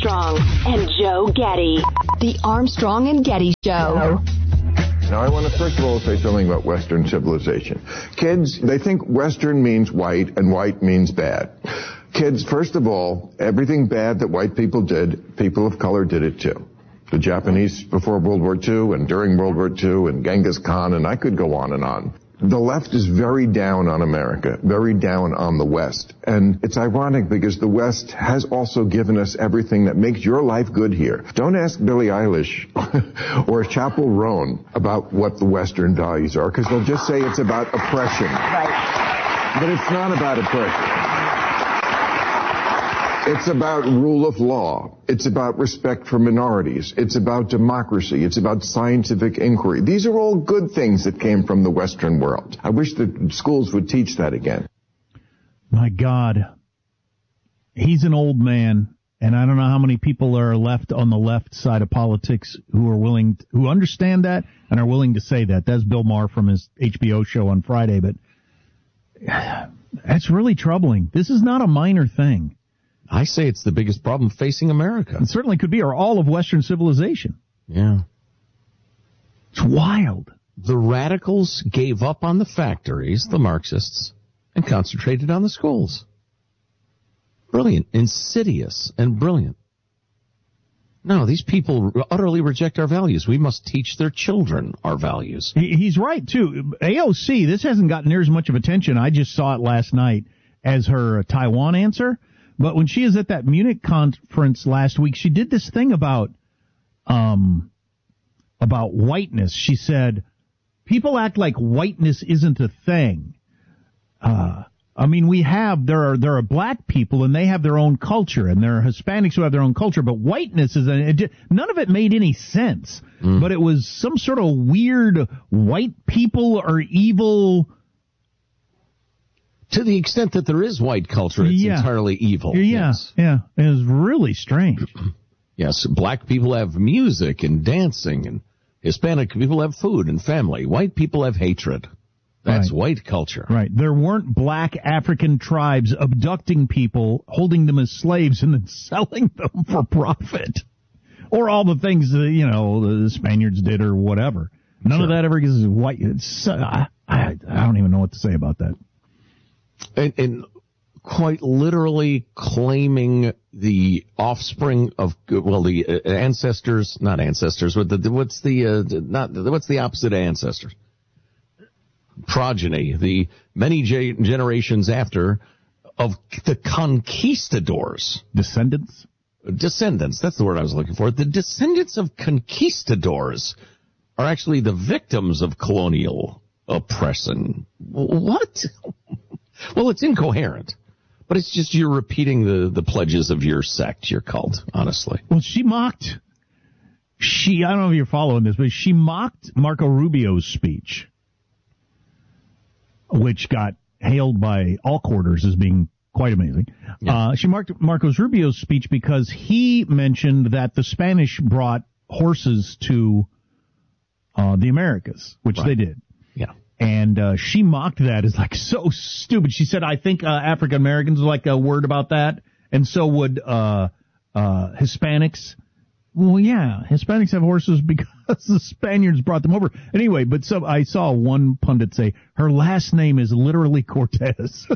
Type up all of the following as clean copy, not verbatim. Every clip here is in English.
Armstrong and Joe Getty. The Armstrong and Getty Show. Now, I want to first of all say something about Western civilization. Kids, they think Western means white and white means bad. Kids, first of all, everything bad that white people did, people of color did it too. The Japanese before World War II and during World War II and Genghis Khan, and I could go on and on. The left is very down on America, very down on the West. And it's ironic because the West has also given us everything that makes your life good here. Don't ask Billie Eilish or Chappell Roan about what the Western values are, because they'll just say it's about oppression. Right. But it's not about oppression. It's about rule of law. It's about respect for minorities. It's about democracy. It's about scientific inquiry. These are all good things that came from the Western world. I wish the schools would teach that again. My God. He's an old man, and I don't know how many people are left on the left side of politics who understand that and are willing to say that. That's Bill Maher from his HBO show on Friday, but that's really troubling. This is not a minor thing. I say it's the biggest problem facing America. It certainly could be, or all of Western civilization. Yeah. It's wild. The radicals gave up on the factories, the Marxists, and concentrated on the schools. Brilliant. Insidious and brilliant. No, these people utterly reject our values. We must teach their children our values. He's right, too. AOC, this hasn't gotten near as much of attention. I just saw it last night as her Taiwan answer. But when she was at that Munich conference last week, she did this thing about whiteness. She said, people act like whiteness isn't a thing. I mean, there are black people and they have their own culture, and there are Hispanics who have their own culture, but whiteness none of it made any sense. But it was some sort of weird white people are evil. To the extent that there is white culture, it's entirely evil. Yeah, yes. Yeah. It was really strange. Yes, black people have music and dancing, and Hispanic people have food and family. White people have hatred. That's white culture. Right. There weren't black African tribes abducting people, holding them as slaves, and then selling them for profit. Or all the things that, the Spaniards did or whatever. None of that ever is white. I don't even know what to say about that. And quite literally claiming the offspring of, the ancestors, not ancestors, what's the opposite of ancestors? Progeny, the many generations after of the conquistadors. Descendants, that's the word I was looking for. The descendants of conquistadors are actually the victims of colonial oppression. What? Well, it's incoherent, but it's just you're repeating the pledges of your sect, your cult, honestly. Well, I don't know if you're following this, but she mocked Marco Rubio's speech, which got hailed by all quarters as being quite amazing. Yeah. She mocked Marcos Rubio's speech because he mentioned that the Spanish brought horses to the Americas, which they did. Yeah. And she mocked that as like so stupid. She said, I think African Americans would like a word about that, and so would Hispanics. Well, yeah, Hispanics have horses because the Spaniards brought them over. Anyway, but I saw one pundit say her last name is literally Cortez.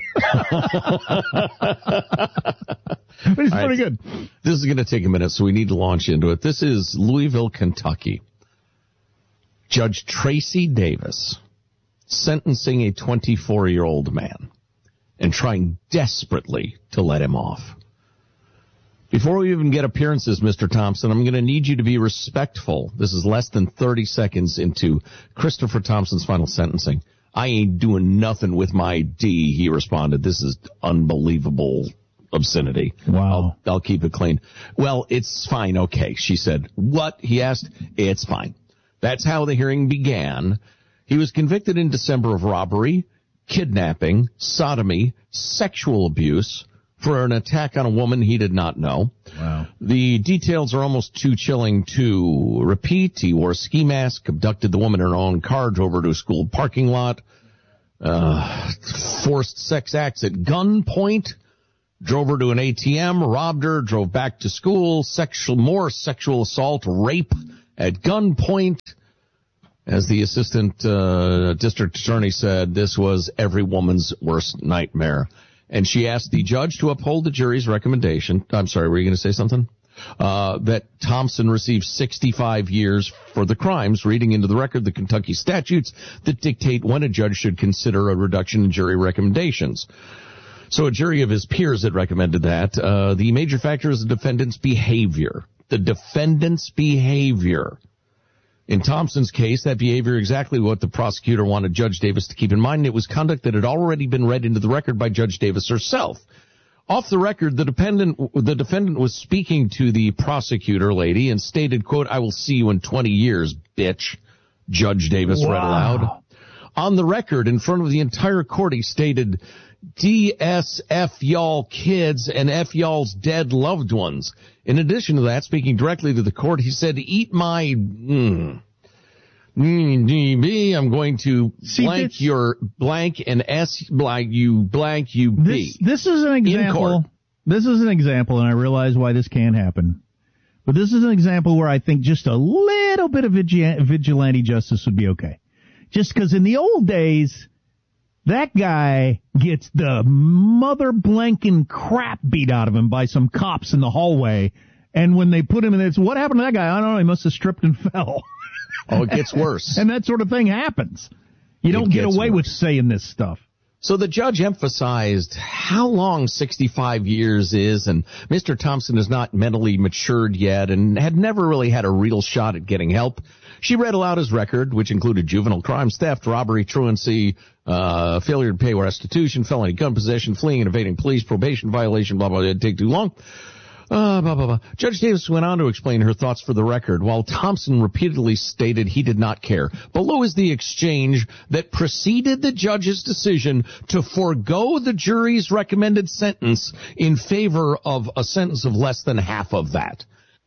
It's pretty good. This is going to take a minute, so we need to launch into it. This is Louisville, Kentucky. Judge Tracy Davis sentencing a 24-year-old man and trying desperately to let him off. Before we even get appearances, Mr. Thompson, I'm going to need you to be respectful. This is less than 30 seconds into Christopher Thompson's final sentencing. I ain't doing nothing with my D, he responded. This is unbelievable obscenity. Wow. I'll keep it clean. Well, it's fine. Okay, she said. What? He asked. It's fine. That's how the hearing began. He was convicted in December of robbery, kidnapping, sodomy, sexual abuse for an attack on a woman he did not know. Wow. The details are almost too chilling to repeat. He wore a ski mask, abducted the woman in her own car, drove her to a school parking lot, forced sex acts at gunpoint, drove her to an ATM, robbed her, drove back to school, more sexual assault, rape at gunpoint. As the assistant district attorney said, this was every woman's worst nightmare. And she asked the judge to uphold the jury's recommendation. I'm sorry, were you going to say something? That Thompson received 65 years for the crimes, reading into the record the Kentucky statutes that dictate when a judge should consider a reduction in jury recommendations. So a jury of his peers had recommended that. The major factor is the defendant's behavior. The defendant's behavior. In Thompson's case, that behavior exactly what the prosecutor wanted Judge Davis to keep in mind. It was conduct that had already been read into the record by Judge Davis herself. Off the record, the defendant was speaking to the prosecutor lady and stated, quote, "I will see you in 20 years, bitch," Judge Davis read aloud. On the record, in front of the entire court, he stated, "DSF y'all kids and F y'all's dead loved ones." In addition to that, speaking directly to the court, he said, "Eat my DB. I'm going to blank your blank and S blank you B." This is an example. This is an example, and I realize why this can't happen. But this is an example where I think just a little bit of vigilante justice would be okay. Just because in the old days, that guy gets the mother blanking crap beat out of him by some cops in the hallway. And when they put him in, it's what happened to that guy? I don't know. He must have stripped and fell. Oh, it gets worse. And that sort of thing happens. You don't get away with saying this stuff. So the judge emphasized how long 65 years is, and Mr. Thompson is not mentally matured yet and had never really had a real shot at getting help. She read aloud his record, which included juvenile crimes, theft, robbery, truancy, failure to pay restitution, felony gun possession, fleeing and evading police, probation violation, blah, blah, it'd take too long. Blah, blah, blah. Judge Davis went on to explain her thoughts for the record, while Thompson repeatedly stated he did not care. Below is the exchange that preceded the judge's decision to forego the jury's recommended sentence in favor of a sentence of less than half of that.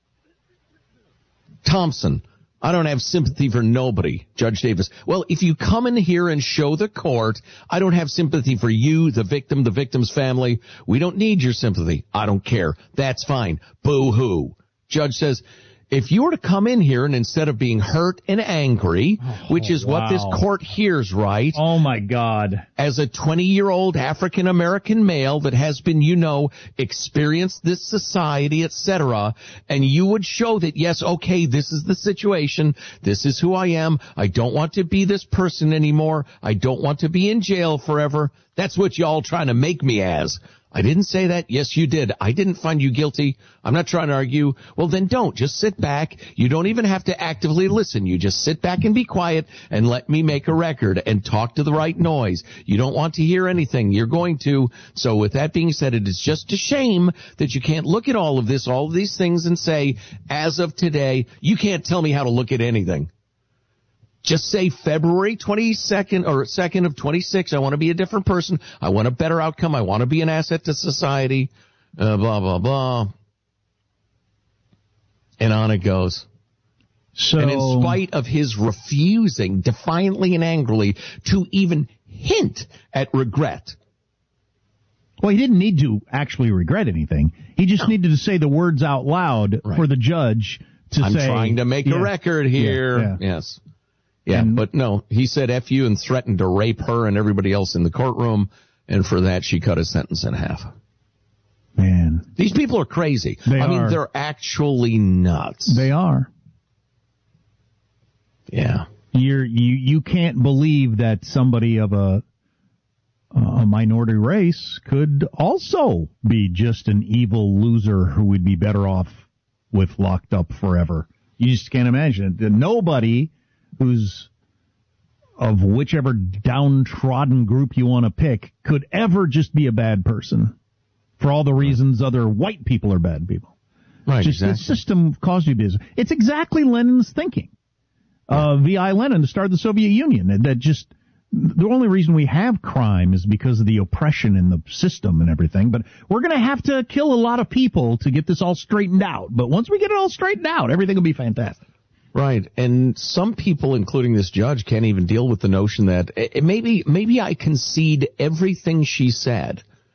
Thompson: "I don't have sympathy for nobody." Judge Davis: "Well, if you come in here and show the court, I don't have sympathy for you, the victim, the victim's family. We don't need your sympathy. I don't care. That's fine. Boo-hoo." Judge says, if you were to come in here and instead of being hurt and angry, which is what this court hears, right? Oh, my God. As a 20-year-old African-American male that has been, experienced this society, etc., and you would show that, yes, okay, this is the situation. This is who I am. I don't want to be this person anymore. I don't want to be in jail forever. That's what y'all trying to make me as. I didn't say that. Yes, you did. I didn't find you guilty. I'm not trying to argue. Well, then don't. Just sit back. You don't even have to actively listen. You just sit back and be quiet and let me make a record and talk to the right noise. You don't want to hear anything. You're going to. So with that being said, it is just a shame that you can't look at all of these things and say, as of today, you can't tell me how to look at anything. Just say February 22nd or 2nd of 26. I want to be a different person. I want a better outcome. I want to be an asset to society. Blah, blah, blah. And on it goes. So, and in spite of his refusing defiantly and angrily to even hint at regret. Well, he didn't need to actually regret anything. He just needed to say the words out loud for the judge to say, I'm trying to make a record here. Yeah. Yes. Yeah, but no, he said F you and threatened to rape her and everybody else in the courtroom, and for that she cut his sentence in half. Man. These people are crazy. I mean, they're actually nuts. They are. Yeah. You can't believe that somebody of a minority race could also be just an evil loser who would be better off with locked up forever. You just can't imagine it. Nobody who's of whichever downtrodden group you want to pick could ever just be a bad person for all the reasons other white people are bad people. Right, just exactly. The system caused you business. It's exactly Lenin's thinking. V.I. Lenin, the start of the Soviet Union, that just the only reason we have crime is because of the oppression in the system and everything. But we're going to have to kill a lot of people to get this all straightened out. But once we get it all straightened out, everything will be fantastic. Right, and some people, including this judge, can't even deal with the notion that maybe I concede everything she said,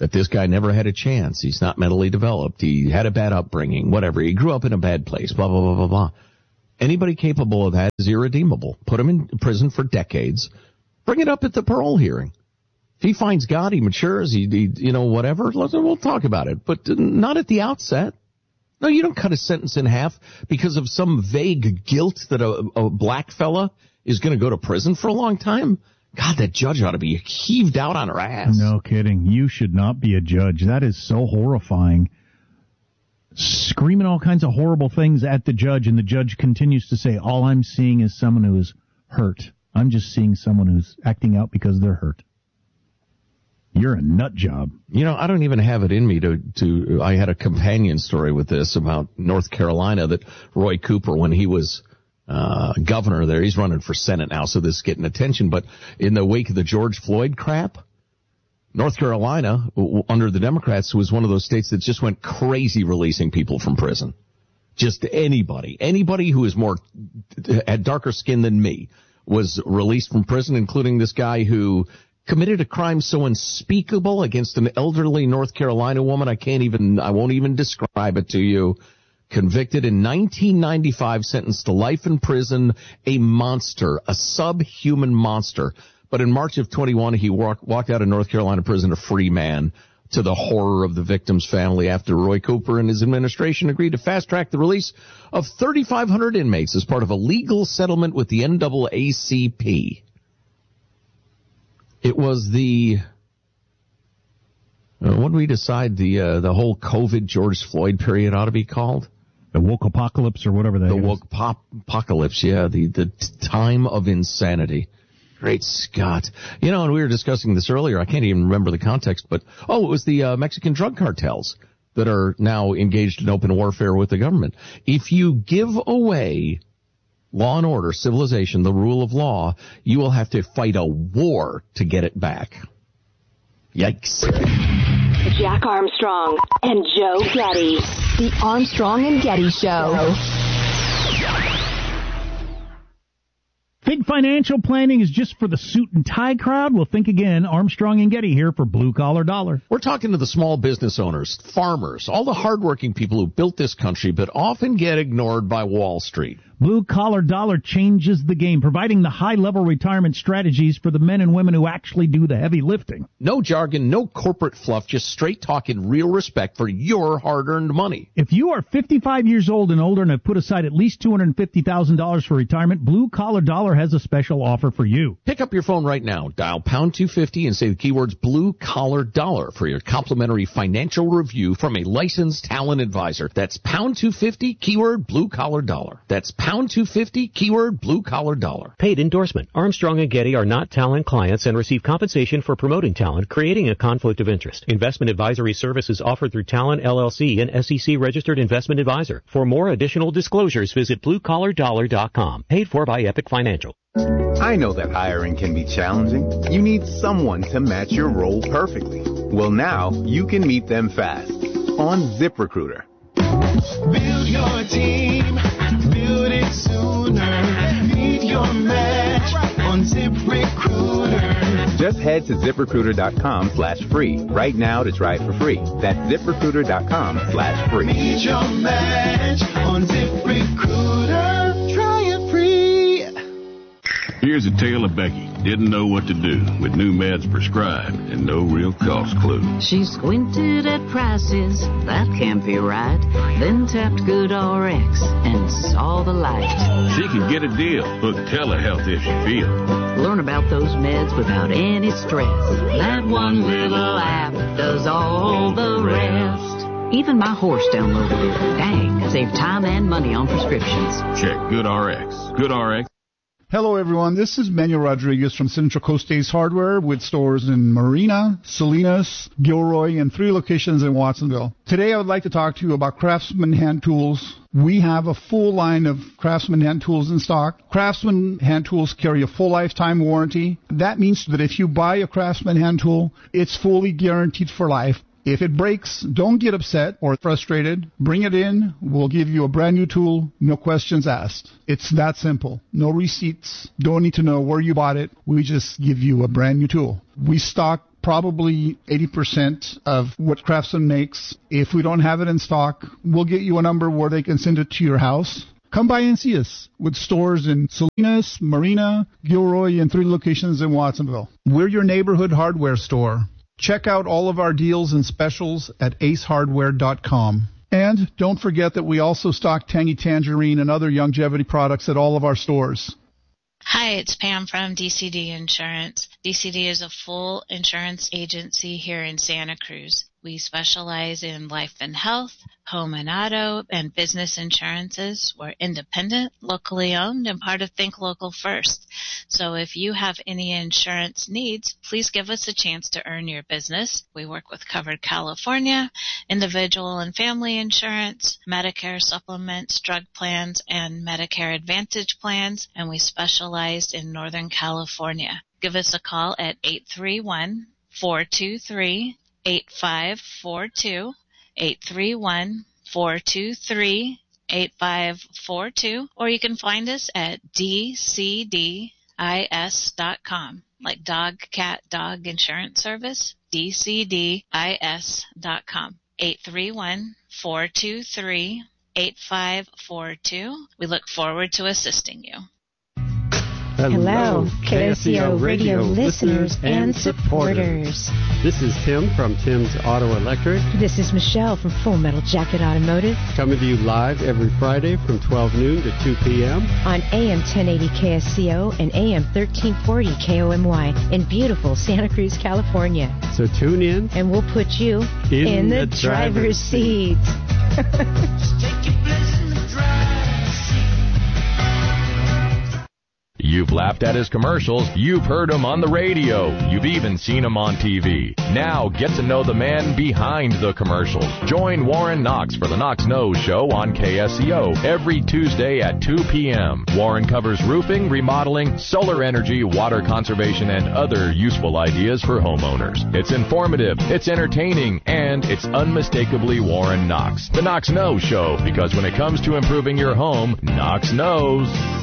that this guy never had a chance. He's not mentally developed. He had a bad upbringing, whatever. He grew up in a bad place, blah, blah, blah, blah, blah. Anybody capable of that is irredeemable. Put him in prison for decades. Bring it up at the parole hearing. If he finds God, he matures, whatever, we'll talk about it. But not at the outset. No, you don't cut a sentence in half because of some vague guilt that a black fella is going to go to prison for a long time. God, that judge ought to be heaved out on her ass. No kidding. You should not be a judge. That is so horrifying. Screaming all kinds of horrible things at the judge, and the judge continues to say, all I'm seeing is someone who is hurt. I'm just seeing someone who's acting out because they're hurt. You're a nut job. I don't even have it in me to I had a companion story with this about North Carolina that Roy Cooper, when he was governor there, he's running for Senate now, so this is getting attention. But in the wake of the George Floyd crap, North Carolina, under the Democrats, was one of those states that just went crazy releasing people from prison. Just anybody who had darker skin than me was released from prison, including this guy who committed a crime so unspeakable against an elderly North Carolina woman. I won't even describe it to you. Convicted in 1995, sentenced to life in prison, a monster, a subhuman monster. But in March of 21, he walked out of North Carolina prison a free man, to the horror of the victim's family, after Roy Cooper and his administration agreed to fast-track the release of 3,500 inmates as part of a legal settlement with the NAACP. It was what did we decide the whole COVID George Floyd period ought to be called? The woke apocalypse or whatever that is. The woke apocalypse, yeah, the time of insanity. Great Scott. And we were discussing this earlier. I can't even remember the context, but, it was the Mexican drug cartels that are now engaged in open warfare with the government. If you give away law and order, civilization, the rule of law, you will have to fight a war to get it back. Yikes. Jack Armstrong and Joe Getty. The Armstrong and Getty Show. Think financial planning is just for the suit and tie crowd? Well, think again. Armstrong and Getty here for Blue Collar Dollar. We're talking to the small business owners, farmers, all the hardworking people who built this country but often get ignored by Wall Street. Blue Collar Dollar changes the game, providing the high-level retirement strategies for the men and women who actually do the heavy lifting. No jargon, no corporate fluff, just straight talk and real respect for your hard-earned money. If you are 55 years old and older and have put aside at least $250,000 for retirement, Blue Collar Dollar has a special offer for you. Pick up your phone right now, dial pound 250 and say the keywords Blue Collar Dollar for your complimentary financial review from a licensed talent advisor. That's pound 250, keyword Blue Collar Dollar. That's pound 250, keyword Blue Collar Dollar. Paid endorsement. Armstrong and Getty are not talent clients and receive compensation for promoting talent, creating a conflict of interest. Investment advisory services offered through Talent LLC, an SEC registered investment advisor. For more additional disclosures, visit bluecollardollar.com. Paid for by Epic Financial. I know that hiring can be challenging. You need someone to match your role perfectly. Well, now you can meet them fast on ZipRecruiter. Build your team, build it sooner. Meet your match on ZipRecruiter. Just head to ZipRecruiter.com/free right now to try it for free. That's ZipRecruiter.com/free. Meet your match on ZipRecruiter. Try it free. Here's a tale of Becky. Didn't know what to do with new meds prescribed and no real cost clue. She squinted at prices, that can't be right. Then tapped GoodRx and saw the light. She can get a deal. Book telehealth if she feels. Learn about those meds without any stress. That one little app does all the rest. Even my horse downloaded it. Dang, saved time and money on prescriptions. Check GoodRx. GoodRx. Hello, everyone. This is Manuel Rodriguez from Central Coast Ace Hardware with stores in Marina, Salinas, Gilroy, and 3 locations in Watsonville. Today, I would like to talk to you about Craftsman hand tools. We have a full line of Craftsman hand tools in stock. Craftsman hand tools carry a full lifetime warranty. That means that if you buy a Craftsman hand tool, it's fully guaranteed for life. If it breaks, don't get upset or frustrated. Bring it in. We'll give you a brand new tool. No questions asked. It's that simple. No receipts. Don't need to know where you bought it. We just give you a brand new tool. We stock probably 80% of what Craftsman makes. If we don't have it in stock, we'll get you a number where they can send it to your house. Come by and see us with stores in Salinas, Marina, Gilroy, and 3 locations in Watsonville. We're your neighborhood hardware store. Check out all of our deals and specials at acehardware.com. And don't forget that we also stock Tangy Tangerine and other longevity products at all of our stores. Hi, it's Pam from DCD Insurance. DCD is a full insurance agency here in Santa Cruz. We specialize in life and health, home and auto, and business insurances. We're independent, locally owned, and part of Think Local First. So if you have any insurance needs, please give us a chance to earn your business. We work with Covered California, individual and family insurance, Medicare supplements, drug plans, and Medicare Advantage plans, and we specialize in Northern California. Give us a call at 831-423-8542, 831-423-8542, or you can find us at dcdis.com, like dog, cat, dog insurance service, dcdis.com, 831-423-8542. We look forward to assisting you. Hello, KSCO Radio listeners and supporters. This is Tim from Tim's Auto Electric. This is Michelle from Full Metal Jacket Automotive. Coming to you live every Friday from 12 noon to 2 p.m. on AM 1080 KSCO and AM 1340 KOMY in beautiful Santa Cruz, California. So tune in. And we'll put you in the driver's seat. You've laughed at his commercials. You've heard him on the radio. You've even seen him on TV. Now get to know the man behind the commercials. Join Warren Knox for the Knox Knows Show on KSCO every Tuesday at 2 p.m. Warren covers roofing, remodeling, solar energy, water conservation, and other useful ideas for homeowners. It's informative, it's entertaining, and it's unmistakably Warren Knox. The Knox Knows Show, because when it comes to improving your home, Knox knows.